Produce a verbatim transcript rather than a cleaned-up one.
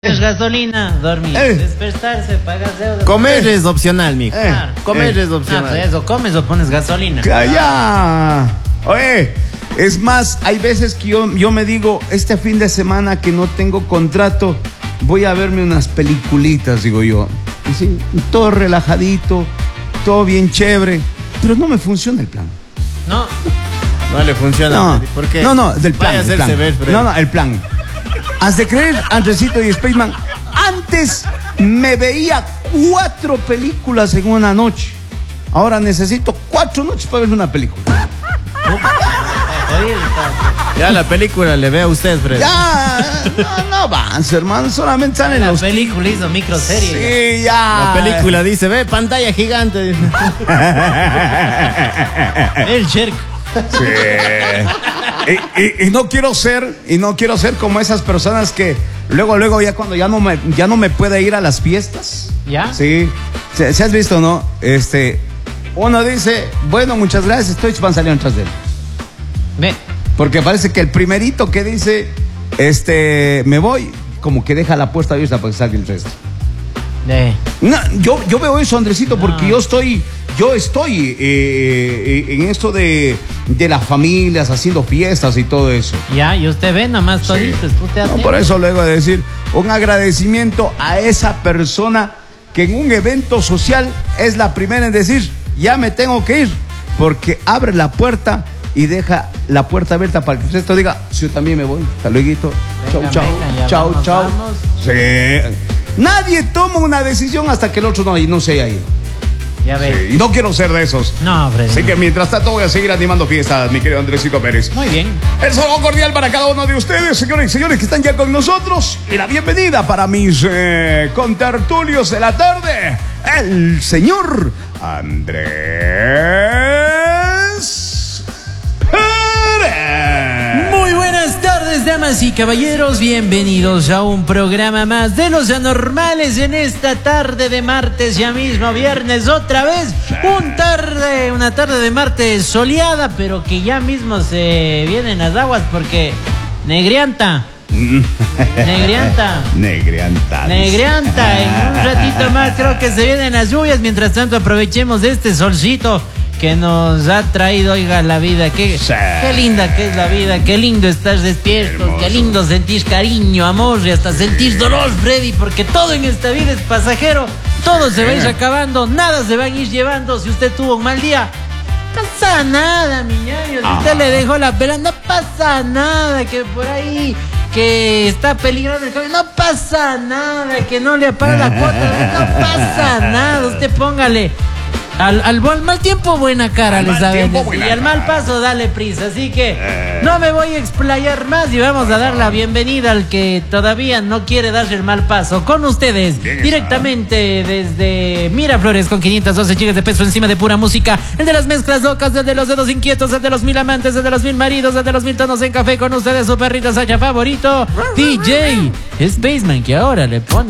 Es gasolina, dormir, Eh. despertarse, pagar deudas. Comer es opcional, mijo. Eh. Claro. Comer Eh. es Ah, opcional. pues eso, comes o pones gasolina. Ya. Oye, es más, hay veces que yo, yo me digo, este fin de semana que no tengo contrato, voy a verme unas peliculitas, digo yo. Así, todo relajadito, todo bien chévere, pero no me funciona el plan. No, No le funciona. No, Freddy. ¿Por qué? no, no, del plan. Vaya a del hacerse plan. ver, Freddy. No, no, el plan. Has de creer, Andresito y Spaceman, antes me veía cuatro películas en una noche. Ahora necesito cuatro noches para ver una película. oye, está- Ya la película le ve a usted, Freddy. Ya, no, no avance, hermano, solamente salen la los... película hizo microserie. Sí, ya. La película dice, ve, pantalla gigante. dice. El Cherk. Sí. Y, y- y no quiero ser, y no quiero ser como esas personas que luego, luego ya cuando ya no me, ya no me puede ir a las fiestas. ¿Ya? Sí. ¿Se, se has visto, no? Este, uno dice, bueno, muchas gracias, estoy van saliendo tras de él. Ve, Porque parece que el primerito que dice, este, me voy, como que deja la puerta abierta para que salga el resto. de. No, yo, yo veo eso, Andresito, porque No. yo estoy, yo estoy eh, eh, en esto de, de las familias, haciendo fiestas y todo eso. Ya, y usted ve nomás todito, es usted No, atento. por eso luego de decir un agradecimiento a esa persona que en un evento social es la primera en decir, ya me tengo que ir, porque abre la puerta y deja la puerta abierta para que el resto diga, sí, yo también me voy, hasta luego, chau, Venga, chau, venga, ya chau, vamos, chau. vamos. Sí. Nadie toma una decisión hasta que el otro no, no se haya ido. Ya ve. Sí, y no quiero ser de esos. No, Freddy. Así que mientras tanto voy a seguir animando fiestas, mi querido Andresito Pérez. Muy bien. El saludo cordial para cada uno de ustedes, señores y señores que están ya con nosotros. Y la bienvenida para mis eh, contertulios de la tarde, el señor Andrés Pérez. Muy buenas tardes, damas y caballeros. Bienvenidos a un programa más de Los Anormales en esta tarde de martes, ya mismo viernes, otra vez. Un tarde, una tarde de martes soleada, pero que ya mismo se vienen las aguas porque negrianta. Negrianta. Negrianta. Negrianta, en un ratito más creo que se vienen las lluvias. Mientras tanto aprovechemos de este solcito que nos ha traído, oiga, la vida. Qué, Sí. qué linda que es la vida, qué lindo estar despiertos, Hermoso. qué lindo sentir cariño, amor y hasta sentir dolor, Freddy, porque todo en esta vida es pasajero, todo se va a ir acabando, nada se va a ir llevando. Si usted tuvo un mal día, no pasa nada, mi ñaño. Si usted Ah. le dejó la pela, no pasa nada, que por ahí que está peligrando el cabello, no pasa nada, que no le apaga la cuota, no pasa nada. Usted póngale al, al, al mal tiempo buena cara, Al les mal sabe tiempo, decir, buena y al mal cara. paso dale prisa. Así que Eh. no me voy a explayar más y vamos a dar la bienvenida al que todavía no quiere darse el mal paso. Con ustedes, Bien, directamente desde Miraflores, con quinientas doce gigas de peso encima de pura música, el de las mezclas locas, el de los dedos inquietos, el de los mil amantes, el de los mil maridos, el de los mil tonos en café. Con ustedes su perrito Sacha favorito, D J Spaceman, que ahora le pone